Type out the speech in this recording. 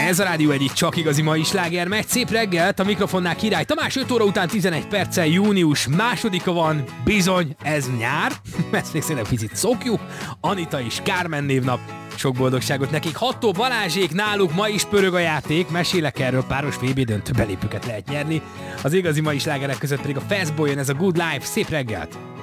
Ez a Rádió egyik csak igazi mai sláger megy. Szép reggelt, a mikrofonnál Király Tamás, 5 óra után 11 perccel június másodika van. Bizony, ez nyár. Ezt még szerintem picit szokjuk. Anita és Kármen névnap. Sok boldogságot nekik. Hattó Balázsék, náluk ma is pörög a játék. Mesélek erről, páros VB döntő belépőket lehet nyerni. Az igazi mai slágerek között pedig a Fastboy jön, ez a Good Life. Szép reggelt!